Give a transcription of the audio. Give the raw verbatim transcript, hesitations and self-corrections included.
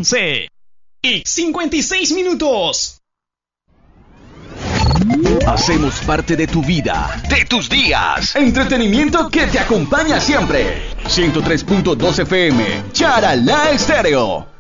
once y cincuenta y seis minutos. Hacemos parte de tu vida, de tus días. Entretenimiento que te acompaña siempre. ciento tres punto dos F M, Charalá Estéreo.